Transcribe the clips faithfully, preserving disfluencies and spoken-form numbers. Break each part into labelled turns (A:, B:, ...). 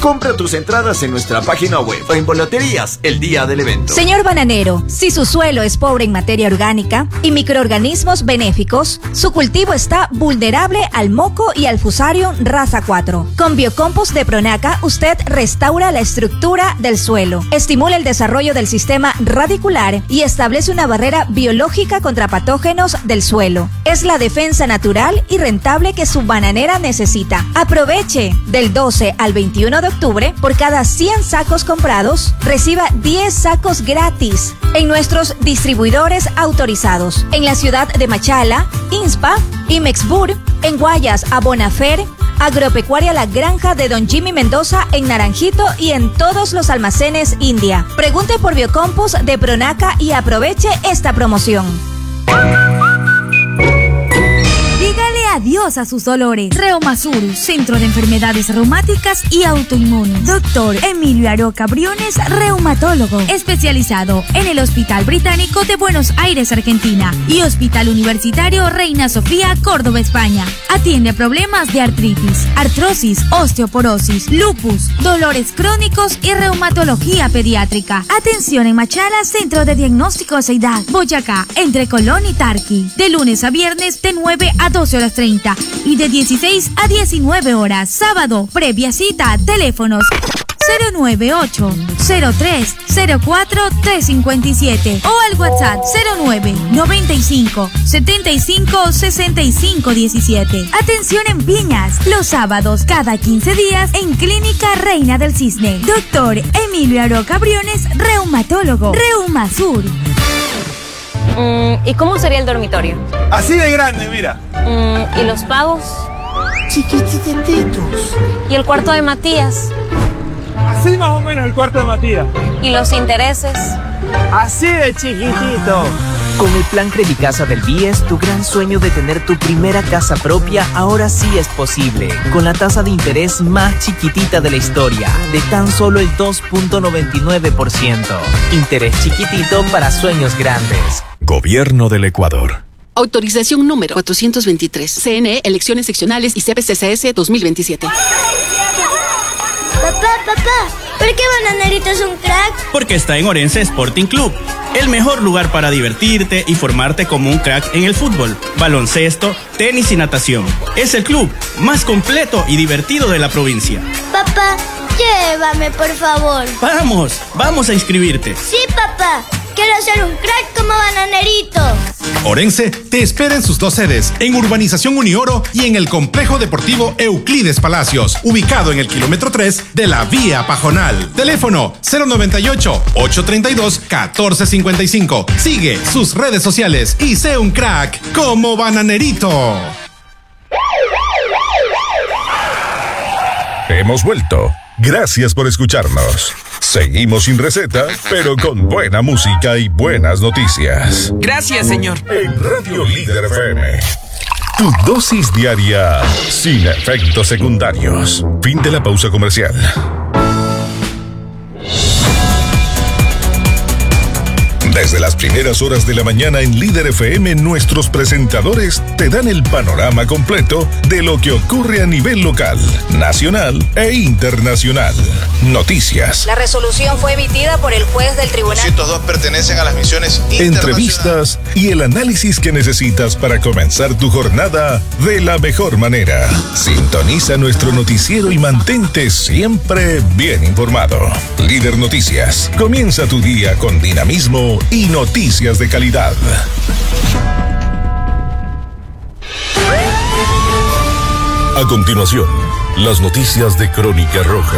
A: Compra tus entradas en nuestra página web o en boleterías el día del evento.
B: Señor bananero, si su suelo es pobre en materia orgánica y microorganismos benéficos, su cultivo está vulnerable al moco y al fusarium raza cuatro. Con Biocompost de Pronaca, usted restaura la estructura del suelo, estimula el desarrollo del sistema radicular y establece una barrera biológica contra patógenos del suelo. Es la defensa natural y rentable que su bananera necesita. Aproveche del doce al veintiuno de octubre, por cada cien sacos comprados, reciba diez sacos gratis en nuestros distribuidores autorizados. En la ciudad de Machala, INSPA, IMEXBUR, en Guayas, Abonafer, Agropecuaria La Granja de Don Jimmy Mendoza en Naranjito y en todos los almacenes India. Pregunte por Biocompost de Pronaca y aproveche esta promoción.
C: Dígale adiós a sus dolores. Reumasur, Centro de Enfermedades Reumáticas y Autoinmunes. Doctor Emilio Aroca Briones, reumatólogo, especializado en el Hospital Británico de Buenos Aires, Argentina, y Hospital Universitario Reina Sofía, Córdoba, España. Atiende problemas de artritis, artrosis, osteoporosis, lupus, dolores crónicos y reumatología pediátrica. Atención en Machala, Centro de Diagnóstico Seidad, Boyacá, entre Colón y Tarqui. De lunes a viernes de nueve a doce horas treinta y de dieciséis a diecinueve horas. Sábado, previa cita, teléfonos cero nueve ocho, cero tres, cero cuatro, tres cinco siete o al WhatsApp cero nueve, noventa y cinco, setenta y cinco, sesenta y cinco diecisiete. Atención en Piñas, los sábados cada quince días en Clínica Reina del Cisne. Doctor Emilio Aroca Briones, reumatólogo. Reumasur.
D: Mm, ¿Y cómo sería el dormitorio?
E: Así de grande, mira.
D: Mm, ¿Y los pagos?
E: Chiquitititos.
D: ¿Y el cuarto de Matías?
E: Así más o menos el cuarto de Matías.
D: ¿Y los intereses?
E: Así de chiquitito.
F: Con el plan Credicasa del B I E S, tu gran sueño de tener tu primera casa propia ahora sí es posible. Con la tasa de interés más chiquitita de la historia, de tan solo el dos punto noventa y nueve por ciento. Interés chiquitito para sueños grandes.
G: Gobierno del Ecuador.
H: Autorización número cuatrocientos veintitrés. C N E, elecciones seccionales y C P C C S dos mil veintisiete.
I: Papá, papá, ¿por qué Bananerito es un crack?
J: Porque está en Orense Sporting Club, el mejor lugar para divertirte y formarte como un crack en el fútbol, baloncesto, tenis y natación. Es el club más completo y divertido de la provincia.
I: Papá, llévame, por favor.
J: Vamos, vamos a inscribirte.
I: Sí, papá. Quiero ser un crack como Bananerito.
K: Orense te espera en sus dos sedes, en Urbanización Unioro y en el Complejo Deportivo Euclides Palacios, ubicado en el kilómetro tres de la Vía Pajonal. Teléfono cero noventa y ocho, ochocientos treinta y dos, catorce cincuenta y cinco. Sigue sus redes sociales y sé un crack como Bananerito.
G: Hemos vuelto. Gracias por escucharnos. Seguimos sin receta, pero con buena música y buenas noticias.
L: Gracias, señor.
G: En Radio Líder F M. Tu dosis diaria sin efectos secundarios. Fin de la pausa comercial. Desde las primeras horas de la mañana en Líder F M, nuestros presentadores te dan el panorama completo de lo que ocurre a nivel local, nacional e internacional. Noticias.
B: La resolución fue emitida por el juez del tribunal.
M: doscientos dos pertenecen a las misiones internacionales.
G: Entrevistas y el análisis que necesitas para comenzar tu jornada de la mejor manera. Sintoniza nuestro noticiero y mantente siempre bien informado. Líder Noticias. Comienza tu día con dinamismo y noticias de calidad. A continuación, las noticias de Crónica Roja.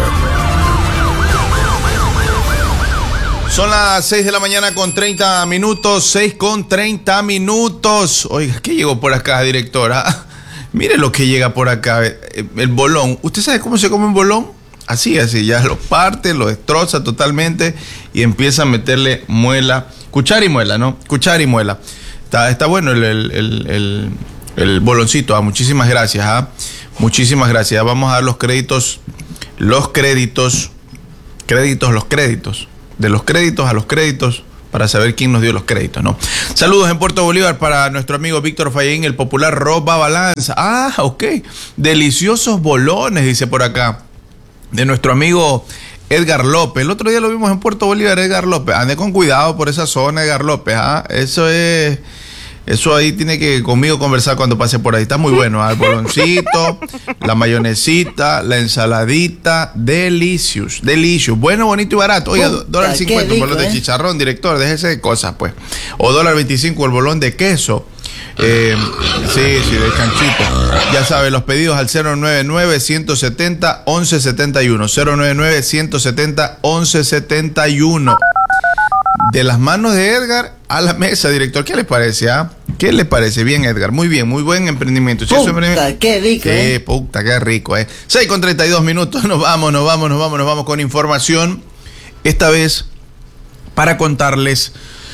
M: Son las seis de la mañana con treinta minutos, seis con treinta minutos. Oiga, ¿qué llegó por acá, directora? Mire lo que llega por acá, el bolón. ¿Usted sabe cómo se come un bolón? Así, así, ya lo parte, lo destroza totalmente y empieza a meterle muela, cuchara y muela, ¿no? Cuchara y muela. Está, está bueno el, el, el, el, el boloncito, ¿ah? Muchísimas gracias, ¿ah? Muchísimas gracias. Vamos a dar los créditos, los créditos, créditos, los créditos, de los créditos a los créditos, para saber quién nos dio los créditos, ¿no? Saludos en Puerto Bolívar para nuestro amigo Víctor Fallín, el popular Roba Balanza. Ah, ok. Deliciosos bolones, dice por acá. de nuestro amigo Edgar López. El otro día lo vimos en Puerto Bolívar, Edgar López. Ande con cuidado por esa zona, Edgar López. ¿Ah? Eso es... Eso ahí tiene que conmigo conversar cuando pase por ahí. Está muy bueno, ¿eh? El boloncito, la mayonesita, la ensaladita, delicious, delicious. Bueno, bonito y barato. Oiga, dólar cincuenta el bolón de chicharrón, director, déjese de cosas, pues. O dólar veinticinco el bolón de queso. Eh, sí, sí, de chanchito. Ya sabe, los pedidos al cero nueve nueve, ciento setenta, once setenta y uno. cero nueve nueve, ciento setenta, once setenta y uno. De las manos de Edgar a la mesa, director. ¿Qué les parece? Ah? ¿Qué les parece? Bien, Edgar. Muy bien, muy buen emprendimiento.
L: Puta,
M: emprendimiento...
L: qué rico.
M: Qué
L: eh.
M: puta, qué rico, eh. seis con treinta y dos minutos. Nos vamos, nos vamos, nos vamos, nos vamos con información. Esta vez para contarles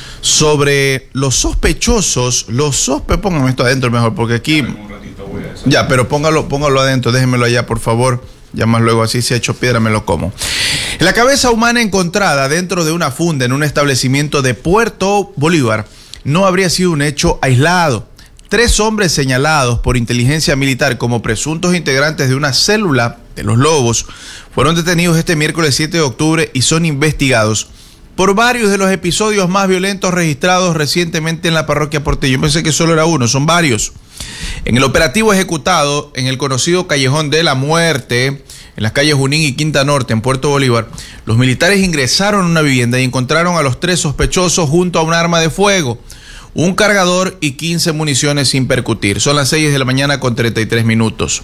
M: sobre los sospechosos. Los sospechosos. Pónganme esto adentro mejor, porque aquí. Ya, pero póngalo, póngalo adentro, déjenmelo allá, por favor. Ya más luego, así se ha hecho piedra, me lo como. La cabeza humana encontrada dentro de una funda en un establecimiento de Puerto Bolívar no habría sido un hecho aislado. Tres hombres señalados por inteligencia militar como presuntos integrantes de una célula de los Lobos fueron detenidos este miércoles siete de octubre y son investigados por varios de los episodios más violentos registrados recientemente en la parroquia porteña. Yo pensé que solo era uno, son varios. En el operativo ejecutado en el conocido Callejón de la Muerte, en las calles Junín y Quinta Norte, en Puerto Bolívar, los militares ingresaron a una vivienda y encontraron a los tres sospechosos junto a un arma de fuego, un cargador y quince municiones sin percutir. Son las seis de la mañana con treinta y tres minutos.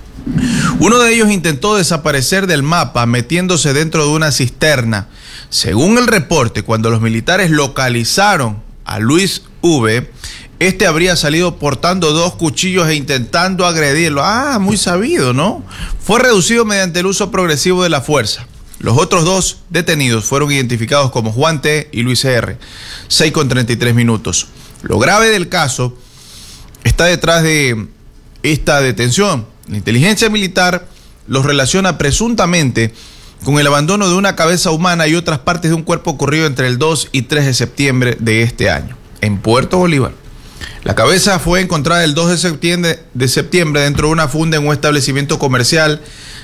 M: Uno de ellos intentó desaparecer del mapa metiéndose dentro de una cisterna. Según el reporte, cuando los militares localizaron a Luis V., este habría salido portando dos cuchillos e intentando agredirlo. Ah, muy sabido, ¿no? Fue reducido mediante el uso progresivo de la fuerza. Los otros dos detenidos fueron identificados como Juan T. y Luis R. seis con treinta y tres minutos. Lo grave del caso está detrás de esta detención. La inteligencia militar los relaciona presuntamente con el abandono de una cabeza humana y otras partes de un cuerpo ocurrido entre el dos y tres de septiembre de este año, en Puerto Bolívar. La cabeza fue encontrada el dos de septiembre, de septiembre dentro de una funda en un establecimiento comercial.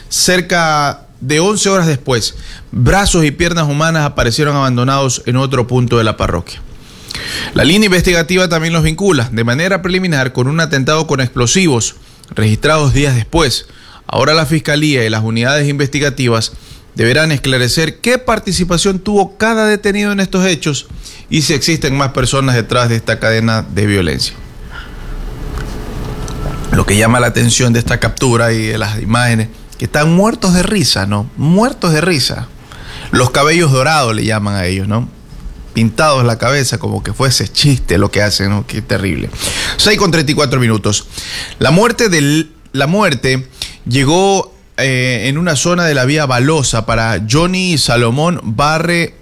M: Cerca de once horas después, brazos y piernas humanas aparecieron abandonados en otro punto de la parroquia. La línea investigativa también los vincula de manera preliminar con un atentado con explosivos registrados días después. Ahora la Fiscalía y las unidades investigativas deberán esclarecer qué participación tuvo cada detenido en estos hechos y si existen más personas detrás de esta cadena de violencia. Lo que llama la atención de esta captura y de las imágenes, que están muertos de risa, ¿no? Muertos de risa. Los cabellos dorados le llaman a ellos, ¿no? Pintados en la cabeza como que fuese chiste lo que hacen, ¿no? Qué terrible. seis con treinta y cuatro minutos. La muerte, del, la muerte llegó eh, en una zona de la vía Balosa para Johnny Salomón Barre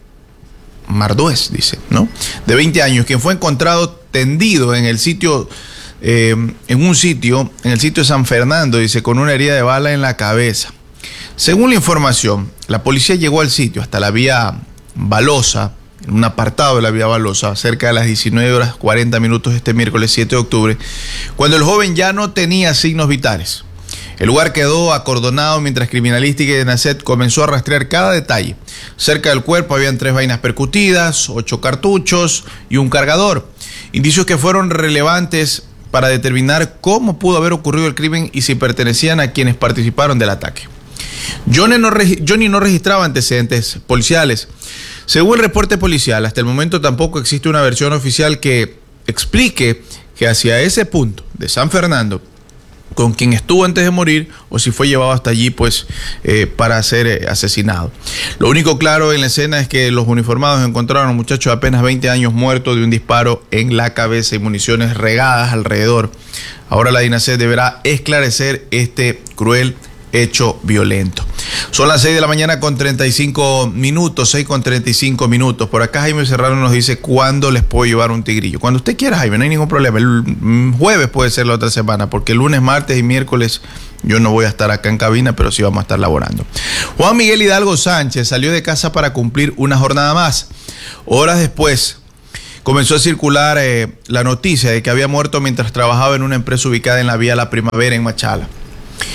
M: Mardués, dice, ¿no? De veinte años, quien fue encontrado tendido en el sitio, eh, en un sitio, en el sitio de San Fernando, dice, con una herida de bala en la cabeza. Según la información, la policía llegó al sitio hasta la vía Balosa, en un apartado de la vía Balosa, cerca de las diecinueve horas cuarenta minutos este miércoles siete de octubre, cuando el joven ya no tenía signos vitales. El lugar quedó acordonado mientras Criminalística y DENACET comenzó a rastrear cada detalle. Cerca del cuerpo habían tres vainas percutidas, ocho cartuchos y un cargador. Indicios que fueron relevantes para determinar cómo pudo haber ocurrido el crimen y si pertenecían a quienes participaron del ataque. Johnny no, Johnny no registraba antecedentes policiales. Según el reporte policial, hasta el momento tampoco existe una versión oficial que explique que hacia ese punto de San Fernando, con quien estuvo antes de morir, o si fue llevado hasta allí pues eh, para ser eh, asesinado. Lo único claro en la escena es que los uniformados encontraron a un muchacho de apenas veinte años muerto de un disparo en la cabeza y municiones regadas alrededor. Ahora la DINASET deberá esclarecer este cruel hecho violento. Son las seis de la mañana con treinta y cinco minutos, seis con treinta y cinco minutos. Por acá Jaime Serrano nos dice cuándo les puedo llevar un tigrillo. Cuando usted quiera, Jaime, no hay ningún problema. El jueves puede ser la otra semana, porque el lunes, martes y miércoles yo no voy a estar acá en cabina, pero sí vamos a estar laborando. Juan Miguel Hidalgo Sánchez salió de casa para cumplir una jornada más. Horas después comenzó a circular eh, la noticia de que había muerto mientras trabajaba en una empresa ubicada en la vía La Primavera en Machala.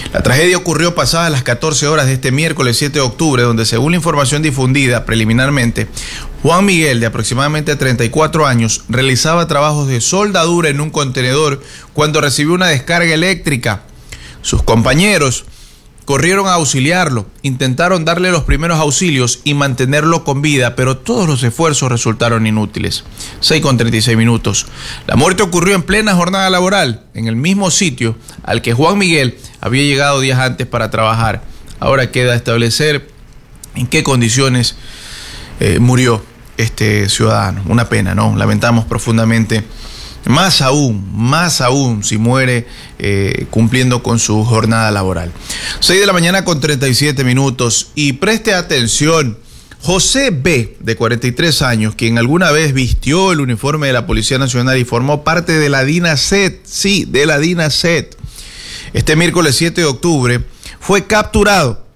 M: La tragedia ocurrió pasadas las catorce horas de este miércoles siete de octubre, donde según la información difundida preliminarmente, Juan Miguel, de aproximadamente treinta y cuatro años, realizaba trabajos de soldadura en un contenedor cuando recibió una descarga eléctrica. Sus compañeros corrieron a auxiliarlo, intentaron darle los primeros auxilios y mantenerlo con vida, pero todos los esfuerzos resultaron inútiles. seis con treinta y seis minutos. La muerte ocurrió en plena jornada laboral, en el mismo sitio al que Juan Miguel había llegado días antes para trabajar. Ahora queda establecer en qué condiciones eh, murió este ciudadano. Una pena, ¿no? Lamentamos profundamente. Más aún, más aún si muere eh, cumpliendo con su jornada laboral. seis de la mañana con treinta y siete minutos. Y preste atención, José B., de cuarenta y tres años, quien alguna vez vistió el uniforme de la Policía Nacional y formó parte de la DINASET, sí, de la DINASET, este miércoles siete de octubre, fue capturado.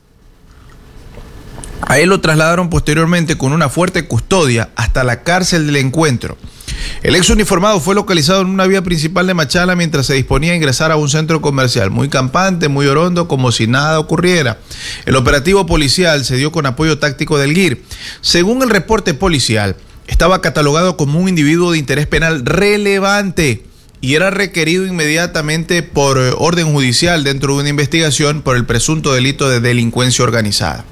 M: A él lo trasladaron posteriormente con una fuerte custodia hasta la cárcel del Encuentro. El ex uniformado fue localizado en una vía principal de Machala mientras se disponía a ingresar a un centro comercial, muy campante, muy orondo, como si nada ocurriera. El operativo policial se dio con apoyo táctico del G I R. Según el reporte policial, estaba catalogado como un individuo de interés penal relevante y era requerido inmediatamente por orden judicial dentro de una investigación por el presunto delito de delincuencia organizada.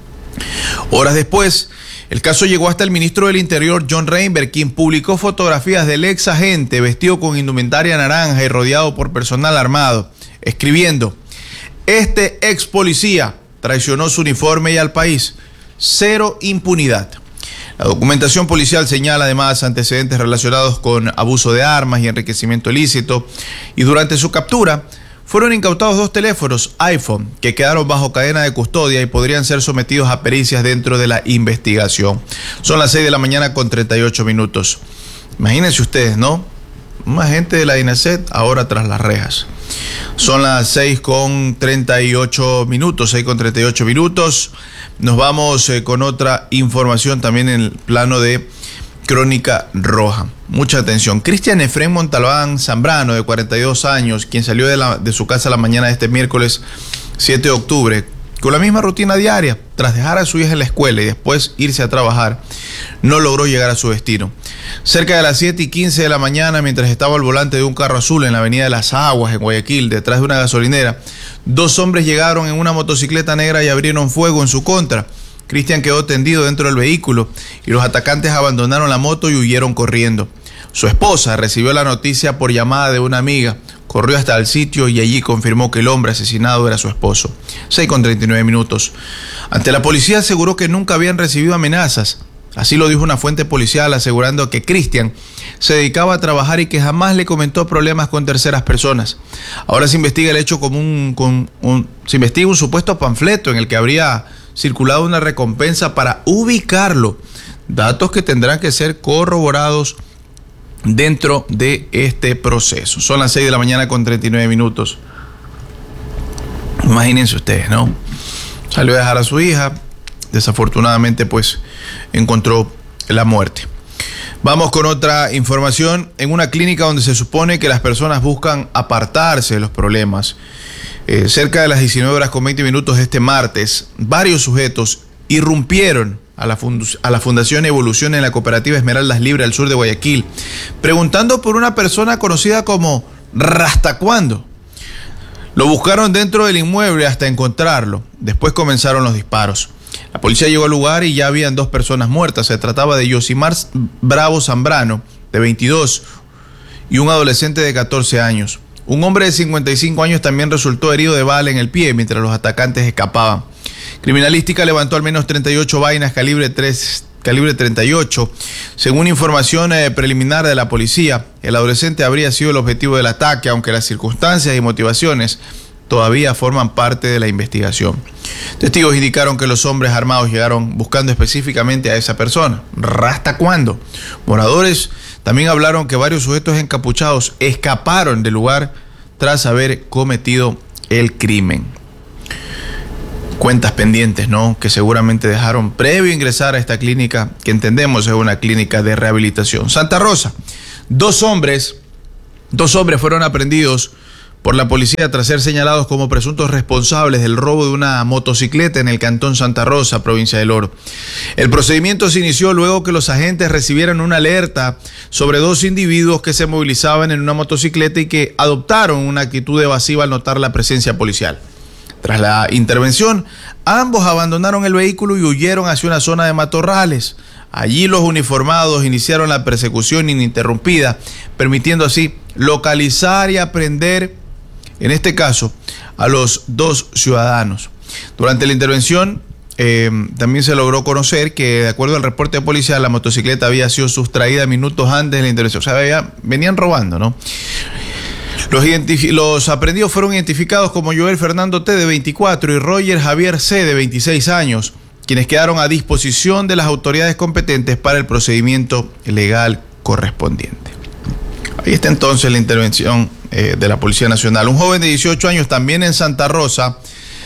M: Horas después, el caso llegó hasta el ministro del Interior, John Reinberg, quien publicó fotografías del ex agente vestido con indumentaria naranja y rodeado por personal armado, escribiendo: este ex policía traicionó su uniforme y al país. Cero impunidad. La documentación policial señala además antecedentes relacionados con abuso de armas y enriquecimiento ilícito, y durante su captura fueron incautados dos teléfonos iPhone que quedaron bajo cadena de custodia y podrían ser sometidos a pericias dentro de la investigación. Son las seis de la mañana con treinta y ocho minutos. Imagínense ustedes, ¿no? Un agente de la DINASET ahora tras las rejas. Son las seis con treinta y ocho minutos, seis con treinta y ocho minutos. Nos vamos eh, con otra información también en el plano de Crónica Roja. Mucha atención. Cristian Efrén Montalbán Zambrano, de cuarenta y dos años, quien salió de, la, de su casa la mañana de este miércoles siete de octubre, con la misma rutina diaria, tras dejar a su hija en la escuela y después irse a trabajar, no logró llegar a su destino. Cerca de las siete y quince de la mañana, mientras estaba al volante de un carro azul en la avenida de Las Aguas, en Guayaquil, detrás de una gasolinera, dos hombres llegaron en una motocicleta negra y abrieron fuego en su contra. Cristian quedó tendido dentro del vehículo y los atacantes abandonaron la moto y huyeron corriendo. Su esposa recibió la noticia por llamada de una amiga, corrió hasta el sitio y allí confirmó que el hombre asesinado era su esposo. seis con treinta y nueve minutos. Ante la policía aseguró que nunca habían recibido amenazas. Así lo dijo una fuente policial, asegurando que Cristian se dedicaba a trabajar y que jamás le comentó problemas con terceras personas. Ahora se investiga el hecho como un, con un, se investiga un supuesto panfleto en el que habría circulado una recompensa para ubicarlo. Datos que tendrán que ser corroborados dentro de este proceso. Son las seis de la mañana con treinta y nueve minutos. Imagínense ustedes, ¿no? Salió a dejar a su hija, desafortunadamente pues encontró la muerte. Vamos con otra información. En una clínica donde se supone que las personas buscan apartarse de los problemas, eh, cerca de las diecinueve horas con veinte minutos de este martes, varios sujetos irrumpieron a la, fund- a la Fundación Evolución en la cooperativa Esmeraldas Libre al sur de Guayaquil, preguntando por una persona conocida como Rastacuando. Lo buscaron dentro del inmueble hasta encontrarlo. Después comenzaron los disparos. La policía llegó al lugar y ya habían dos personas muertas. Se trataba de Yosimar Bravo Zambrano, de veintidós, y un adolescente de catorce años. Un hombre de cincuenta y cinco años también resultó herido de bala en el pie mientras los atacantes escapaban. Criminalística levantó al menos treinta y ocho vainas calibre tres, calibre treinta y ocho. Según información eh, preliminar de la policía, el adolescente habría sido el objetivo del ataque, aunque las circunstancias y motivaciones todavía forman parte de la investigación. Testigos indicaron que los hombres armados llegaron buscando específicamente a esa persona. ¿Hasta cuándo? Moradores también hablaron que varios sujetos encapuchados escaparon del lugar tras haber cometido el crimen. Cuentas pendientes, ¿no? Que seguramente dejaron previo a ingresar a esta clínica, que entendemos es una clínica de rehabilitación. Santa Rosa, dos hombres, dos hombres fueron aprehendidos por la policía tras ser señalados como presuntos responsables del robo de una motocicleta en el cantón Santa Rosa, provincia del Oro. El procedimiento se inició luego que los agentes recibieron una alerta sobre dos individuos que se movilizaban en una motocicleta y que adoptaron una actitud evasiva al notar la presencia policial. Tras la intervención, ambos abandonaron el vehículo y huyeron hacia una zona de matorrales. Allí los uniformados iniciaron la persecución ininterrumpida, permitiendo así localizar y aprender, en este caso, a los dos ciudadanos. Durante la intervención, eh, también se logró conocer que, de acuerdo al reporte policial, la motocicleta había sido sustraída minutos antes de la intervención. O sea, había, venían robando, ¿no? Los, los aprendidos fueron identificados como Joel Fernando T, de veinticuatro, y Roger Javier C, de veintiséis años, quienes quedaron a disposición de las autoridades competentes para el procedimiento legal correspondiente. Ahí está entonces la intervención eh, de la Policía Nacional. Un joven de dieciocho años, también en Santa Rosa,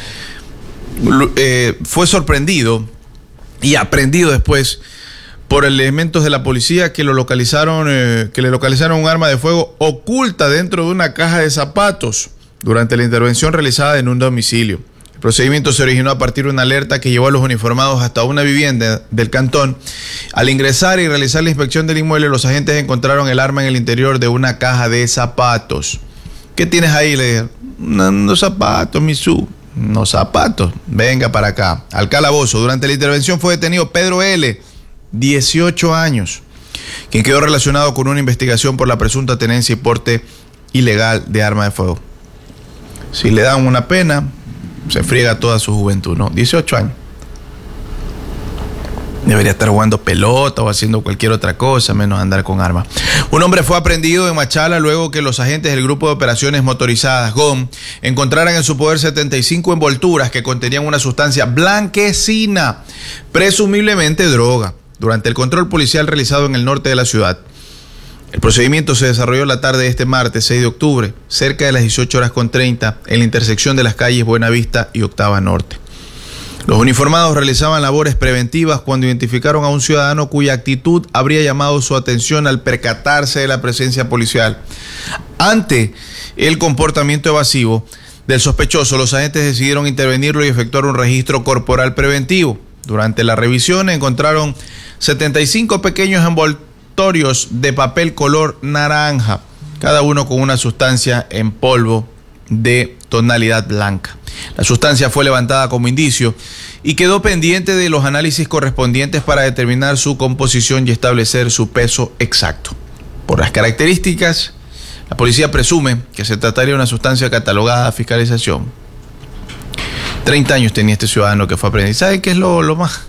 M: eh, fue sorprendido y aprendido después por elementos de la policía que lo localizaron, eh, que le localizaron un arma de fuego oculta dentro de una caja de zapatos durante la intervención realizada en un domicilio. El procedimiento se originó a partir de una alerta que llevó a los uniformados hasta una vivienda del cantón. Al ingresar y realizar la inspección del inmueble, los agentes encontraron el arma en el interior de una caja de zapatos. ¿Qué tienes ahí? Le dijeron, unos zapatos, Misú. Unos zapatos. Venga para acá. Al calabozo. Durante la intervención fue detenido Pedro L., dieciocho años, quien quedó relacionado con una investigación por la presunta tenencia y porte ilegal de arma de fuego. Si le dan una pena, se friega toda su juventud, ¿no? dieciocho años. Debería estar jugando pelota o haciendo cualquier otra cosa, menos andar con armas. Un hombre fue aprehendido en Machala luego que los agentes del Grupo de Operaciones Motorizadas, G O M, encontraran en su poder setenta y cinco envolturas que contenían una sustancia blanquecina, presumiblemente droga, durante el control policial realizado en el norte de la ciudad. El procedimiento se desarrolló la tarde de este martes seis de octubre, cerca de las dieciocho horas con treinta, en la intersección de las calles Buenavista y Octava Norte. Los uniformados realizaban labores preventivas cuando identificaron a un ciudadano cuya actitud habría llamado su atención al percatarse de la presencia policial. Ante el comportamiento evasivo del sospechoso, los agentes decidieron intervenirlo y efectuar un registro corporal preventivo. Durante la revisión encontraron setenta y cinco pequeños envoltorios de papel color naranja, cada uno con una sustancia en polvo de tonalidad blanca. La sustancia fue levantada como indicio y quedó pendiente de los análisis correspondientes para determinar su composición y establecer su peso exacto. Por las características, la policía presume que se trataría de una sustancia catalogada a fiscalización. treinta años tenía este ciudadano que fue aprehendido. ¿Sabe qué es lo, lo más?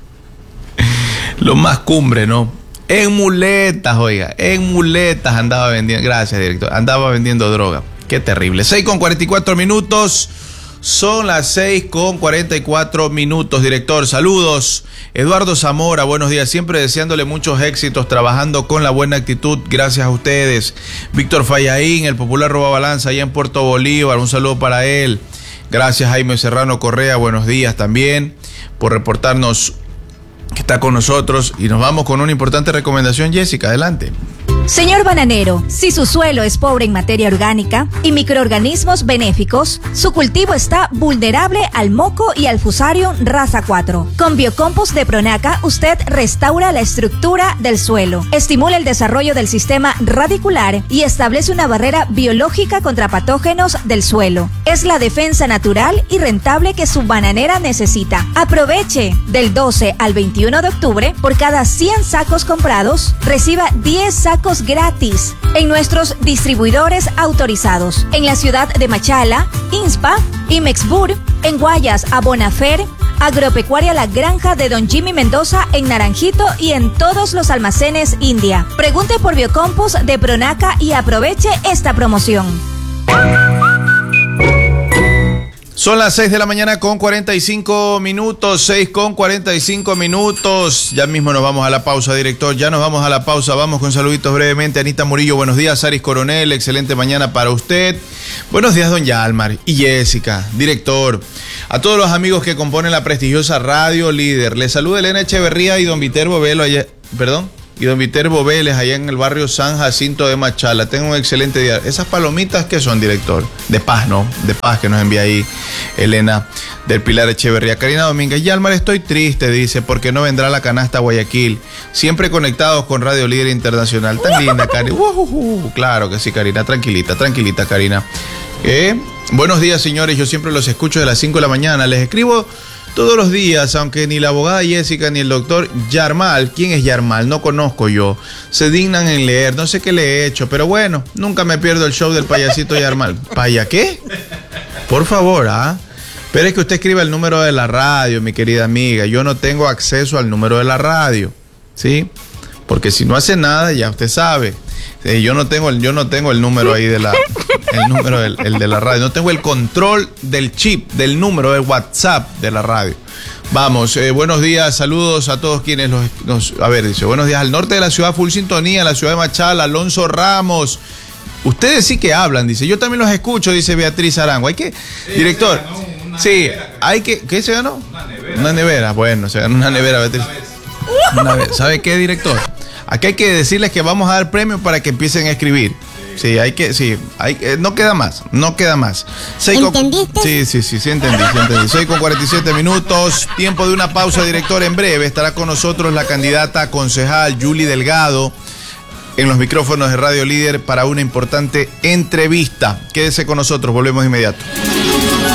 M: Lo más cumbre, ¿no? En muletas, oiga, en muletas andaba vendiendo, gracias director, andaba vendiendo droga. Qué terrible. seis con cuarenta y cuatro minutos, son las seis con cuarenta y cuatro minutos, director, saludos. Eduardo Zamora, buenos días, siempre deseándole muchos éxitos, trabajando con la buena actitud, gracias a ustedes. Víctor Fallaín, el popular robabalanza allá en Puerto Bolívar, un saludo para él. Gracias Jaime Serrano Correa, buenos días también por reportarnos que está con nosotros, y nos vamos con una importante recomendación. Jessica, adelante.
B: Señor bananero, si su suelo es pobre en materia orgánica y microorganismos benéficos, su cultivo está vulnerable al moco y al fusarium raza cuatro. Con Biocompost de Pronaca, usted restaura la estructura del suelo, estimula el desarrollo del sistema radicular y establece una barrera biológica contra patógenos del suelo. Es la defensa natural y rentable que su bananera necesita. Aproveche del doce al veintiuno de octubre, por cada cien sacos comprados, reciba diez sacos gratis en nuestros distribuidores autorizados en la ciudad de Machala, INSPA y Mexbur, en Guayas, Abonafer, Agropecuaria La Granja de Don Jimmy Mendoza en Naranjito y en todos los almacenes India. Pregunte por Biocompost de Pronaca y aproveche esta promoción.
M: Son las seis de la mañana con cuarenta y cinco minutos, seis con cuarenta y cinco minutos. Ya mismo nos vamos a la pausa, director. Ya nos vamos a la pausa. Vamos con saluditos brevemente. Anita Murillo, buenos días. Aris Coronel, excelente mañana para usted. Buenos días, don Yalmar y Jessica, director. A todos los amigos que componen la prestigiosa Radio Líder. Les saluda Elena Echeverría y don Viterbo Velo. Ayer, perdón, y don Viterbo Vélez, allá en el barrio San Jacinto de Machala. Tengo un excelente día. ¿Esas palomitas qué son, director? De paz, ¿no? De paz que nos envía ahí Elena del Pilar Echeverría. Karina Domínguez, Yalmar, estoy triste, dice, porque no vendrá la canasta a Guayaquil. Siempre conectados con Radio Líder Internacional. Tan linda, Karina. Uh, uh, uh. Claro que sí, Karina. Tranquilita, tranquilita, Karina. Eh, buenos días, señores. Yo siempre los escucho de las cinco de la mañana. Les escribo todos los días, aunque ni la abogada Jessica ni el doctor Yarmal, ¿quién es Yarmal? No conozco yo, se dignan en leer, no sé qué le he hecho, pero bueno, nunca me pierdo el show del payasito Yarmal. ¿Paya qué? Por favor, ¿ah? Pero es que usted escribe el número de la radio, mi querida amiga, yo no tengo acceso al número de la radio, ¿sí? Porque si no hace nada, ya usted sabe. Eh, yo no tengo el, yo no tengo el número ahí de la, el número del, el de la radio. No tengo el control del chip, del número de WhatsApp de la radio. Vamos, eh, buenos días, saludos a todos quienes los, nos, a ver, dice, buenos días al norte de la ciudad, full sintonía, la ciudad de Machala, Alonso Ramos. Ustedes sí que hablan, dice, yo también los escucho, dice Beatriz Arango. Hay que, sí, director, sí, nevera, hay que, ¿qué se ganó? Una nevera. Una nevera, bueno, se ganó una nevera, Beatriz. Una vez. ¿Sabe qué, director? Aquí hay que decirles que vamos a dar premio para que empiecen a escribir. Sí, hay que, sí, hay, eh, no queda más, no queda más. Seis ¿Entendiste? Con, sí, sí, sí, sí, entendí, sí entendí. seis con cuarenta y siete minutos, tiempo de una pausa, director. En breve estará con nosotros la candidata a concejal Yuli Delgado en los micrófonos de Radio Líder para una importante entrevista. Quédese con nosotros, volvemos de inmediato.